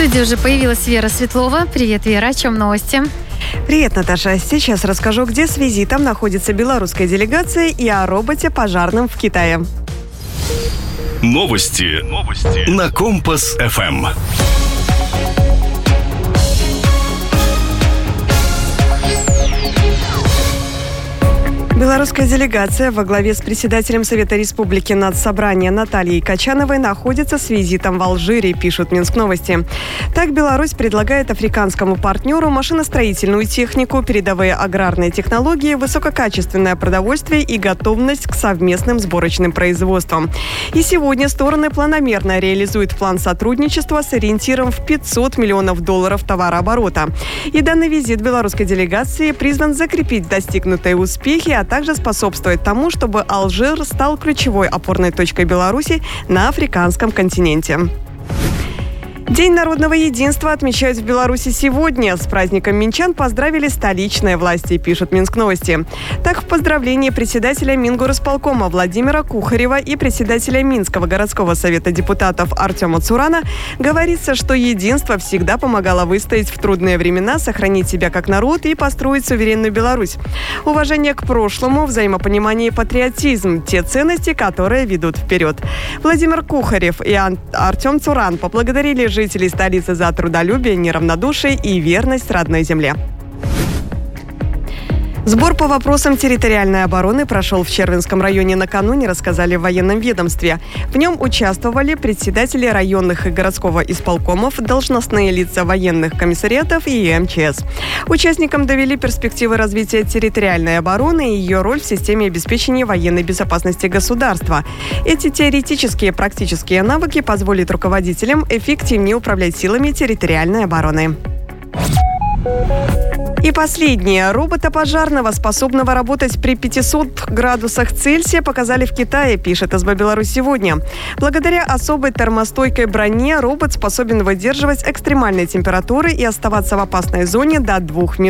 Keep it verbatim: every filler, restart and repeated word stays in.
студии уже появилась Вера Светлова. Привет, Вера, о чем новости? Привет, Наташа. Сейчас расскажу, где с визитом находится белорусская делегация и о роботе пожарном в Китае. Новости. Новости. На Компас эф эм. Белорусская делегация во главе с председателем Совета Республики Нацсобрания Натальей Качановой находится с визитом в Алжире, пишут Минск новости. Так, Беларусь предлагает африканскому партнеру машиностроительную технику, передовые аграрные технологии, высококачественное продовольствие и готовность к совместным сборочным производствам. И сегодня стороны планомерно реализуют план сотрудничества с ориентиром в пятьсот миллионов долларов товарооборота. И данный визит белорусской делегации призван закрепить достигнутые успехи, а также способствовать тому, чтобы Алжир стал ключевой опорной точкой Беларуси на африканском континенте. День народного единства отмечают в Беларуси сегодня. С праздником минчан поздравили столичные власти, пишут Минск новости. Так, в поздравлении председателя Мингорисполкома Владимира Кухарева и председателя Минского городского совета депутатов Артема Цурана говорится, что единство всегда помогало выстоять в трудные времена, сохранить себя как народ и построить суверенную Беларусь. Уважение к прошлому, взаимопонимание и патриотизм – те ценности, которые ведут вперед. Владимир Кухарев и Артем Цуран поблагодарили жителей столицы за трудолюбие, неравнодушие и верность родной земле. Сбор по вопросам территориальной обороны прошел в Червинском районе накануне, рассказали в военном ведомстве. В нем участвовали председатели районных и городского исполкомов, должностные лица военных комиссариатов и эм че эс. Участникам довели перспективы развития территориальной обороны и ее роль в системе обеспечения военной безопасности государства. Эти теоретические и практические навыки позволят руководителям эффективнее управлять силами территориальной обороны. И последнее. Робота пожарного, способного работать при пятистах градусах Цельсия, показали в Китае, пишет эс бэ Беларусь сегодня. Благодаря особой термостойкой броне робот способен выдерживать экстремальные температуры и оставаться в опасной зоне до двух минут.